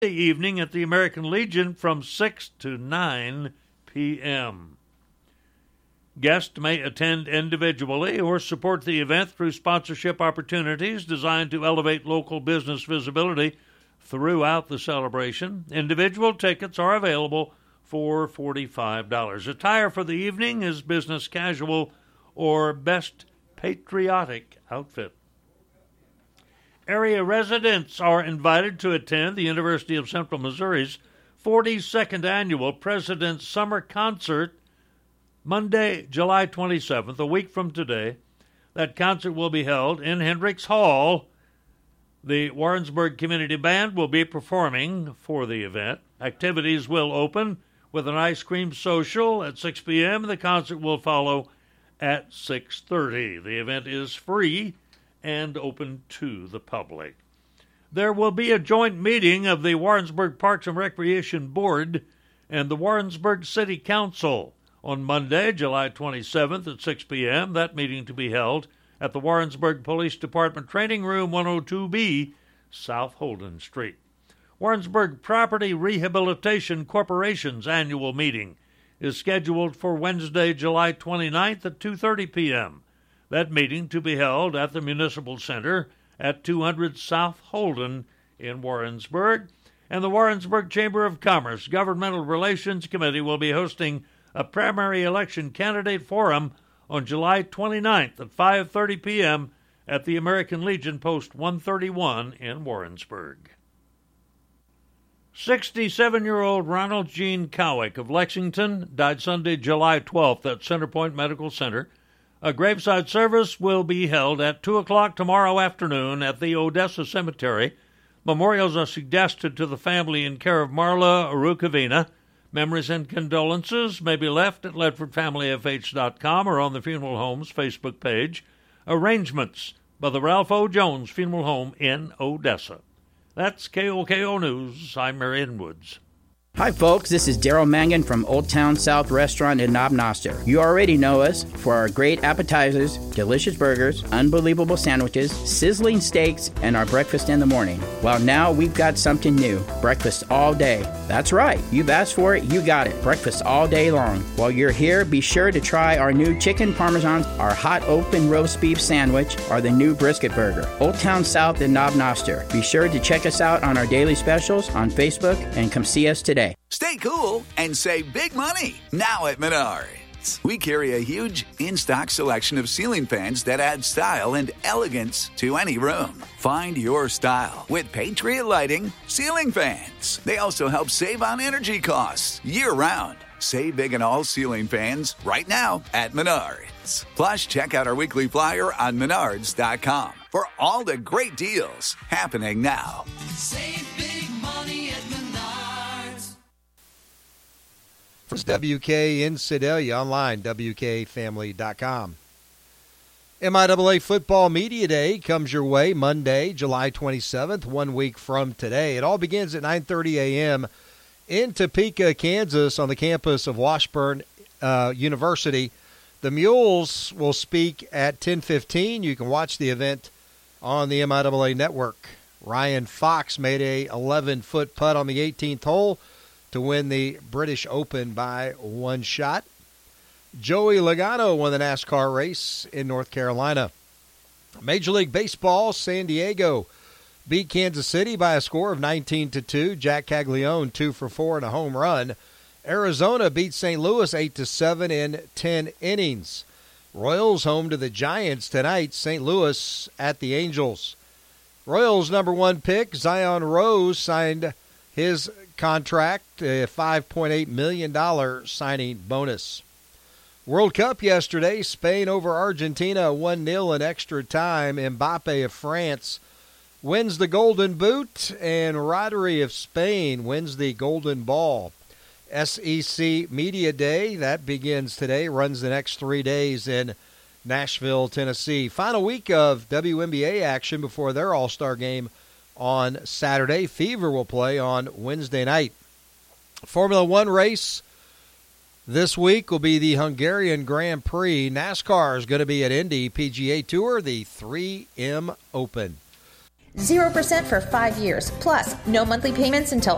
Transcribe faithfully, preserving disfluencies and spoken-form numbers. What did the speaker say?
evening at the American Legion from six to nine p.m. Guests may attend individually or support the event through sponsorship opportunities designed to elevate local business visibility throughout the celebration. Individual tickets are available for forty-five dollars. Attire for the evening is business casual or best patriotic outfit. Area residents are invited to attend the University of Central Missouri's forty-second Annual President's Summer Concert Monday, July twenty-seventh, a week from today. That concert will be held in Hendricks Hall. The Warrensburg Community Band will be performing for the event. Activities will open with an ice cream social at six p.m. The concert will follow at six thirty. The event is free and open to the public. There will be a joint meeting of the Warrensburg Parks and Recreation Board and the Warrensburg City Council on Monday, July twenty-seventh at six p.m. That meeting to be held at the Warrensburg Police Department Training Room, one oh two B, South Holden Street. Warrensburg Property Rehabilitation Corporation's annual meeting is scheduled for Wednesday, July twenty-ninth at two thirty p.m. That meeting to be held at the Municipal Center at two hundred South Holden in Warrensburg. And the Warrensburg Chamber of Commerce Governmental Relations Committee will be hosting a primary election candidate forum on July twenty-ninth at five thirty p.m. at the American Legion Post one thirty-one in Warrensburg. sixty-seven-year-old Ronald Gene Cowick of Lexington died Sunday, July twelfth at Centerpoint Medical Center. A graveside service will be held at two o'clock tomorrow afternoon at the Odessa Cemetery. Memorials are suggested to the family in care of Marla Rukavina. Memories and condolences may be left at ledford family f h dot com or on the funeral home's Facebook page. Arrangements by the Ralph O. Jones Funeral Home in Odessa. That's K O K O News. I'm Marion Woods. Hi folks, this is Daryl Mangan from Old Town South Restaurant in Knob Noster. You already know us for our great appetizers, delicious burgers, unbelievable sandwiches, sizzling steaks, and our breakfast in the morning. Well, now we've got something new, breakfast all day. That's right, you've asked for it, you got it, breakfast all day long. While you're here, be sure to try our new chicken parmesan, our hot open roast beef sandwich, or the new brisket burger. Old Town South in Knob Noster. Be sure to check us out on our daily specials on Facebook and come see us today. Stay cool and save big money now at Menards. We carry a huge in-stock selection of ceiling fans that add style and elegance to any room. Find your style with Patriot Lighting ceiling fans. They also help save on energy costs year-round. Save big on all ceiling fans right now at Menards. Plus, check out our weekly flyer on menards dot com for all the great deals happening now. Save big money at Menards. It's W K in Sedalia, online, W K family dot com. M I A A Football Media Day comes your way Monday, July twenty-seventh, one week from today. It all begins at nine thirty a.m. in Topeka, Kansas, on the campus of Washburn uh, University. The Mules will speak at ten fifteen. You can watch the event on the M I A A network. Ryan Fox made a eleven-foot putt on the eighteenth hole to win the British Open by one shot. Joey Logano won the NASCAR race in North Carolina. Major League Baseball, San Diego beat Kansas City by a score of nineteen to two. Jack Caglione, two for four and a home run. Arizona beat Saint Louis eight to seven in ten innings. Royals home to the Giants tonight. Saint Louis at the Angels. Royals number one pick, Zion Rose, signed his contract, a five point eight million dollars signing bonus. World Cup yesterday, Spain over Argentina, one nil in extra time. Mbappe of France wins the Golden Boot, and Rodri of Spain wins the Golden Ball. S E C Media Day, that begins today, runs the next three days in Nashville, Tennessee. Final week of W N B A action before their All-Star game on Saturday. Fever will play on Wednesday night. Formula One race this week will be the Hungarian Grand Prix. NASCAR is going to be at Indy. P G A Tour, the three M Open. zero percent for five years, plus no monthly payments until